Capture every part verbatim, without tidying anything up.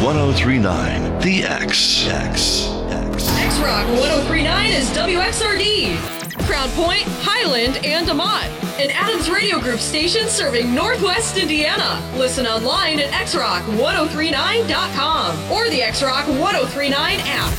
oh three point nine, The X. X. X. X-Rock one oh three point nine is W X R D. Crown Point, Highland, and Amott. An Adams Radio Group station serving Northwest Indiana. Listen online at x rock one oh three nine dot com or the X-Rock one oh three nine app.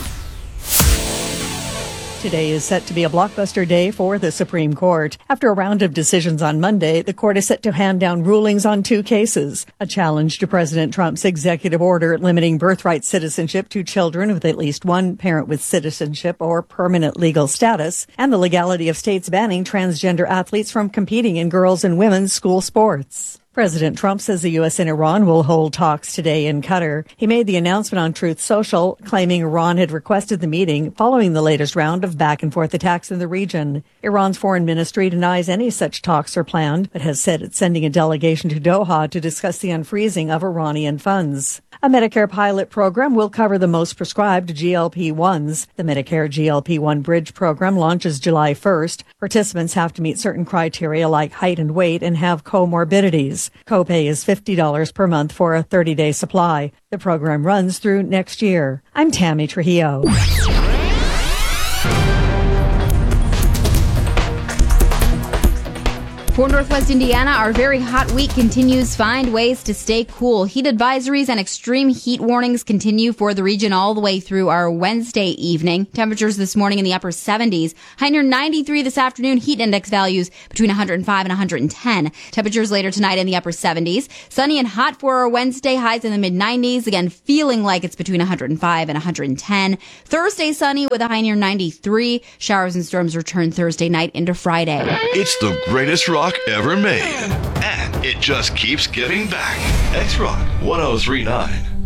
Today is set to be a blockbuster day for the Supreme Court. After a round of decisions on Monday, the court is set to hand down rulings on two cases. A challenge to President Trump's executive order limiting birthright citizenship to children with at least one parent with citizenship or permanent legal status, and the legality of states banning transgender athletes from competing in girls' and women's school sports. President Trump says the U S and Iran will hold talks today in Qatar. He made the announcement on Truth Social, claiming Iran had requested the meeting following the latest round of back-and-forth attacks in the region. Iran's foreign ministry denies any such talks are planned, but has said it's sending a delegation to Doha to discuss the unfreezing of Iranian funds. A Medicare pilot program will cover the most prescribed G L P ones. The Medicare G L P one Bridge program launches July first. Participants have to meet certain criteria like height and weight and have comorbidities. Copay is fifty dollars per month for a thirty-day supply. The program runs through next year. I'm Tammy Trujillo. For Northwest Indiana, our very hot week continues. Find ways to stay cool. Heat advisories and extreme heat warnings continue for the region all the way through our Wednesday evening. Temperatures this morning in the upper seventies. High near ninety-three this afternoon. Heat index values between one hundred five and one hundred ten. Temperatures later tonight in the upper seventies. Sunny and hot for our Wednesday. Highs in the mid nineties. Again, feeling like it's between one hundred five and one hundred ten. Thursday sunny with a high near ninety-three. Showers and storms return Thursday night into Friday. It's the greatest rock ever made, and it just keeps giving back. X-Rock one oh three point nine.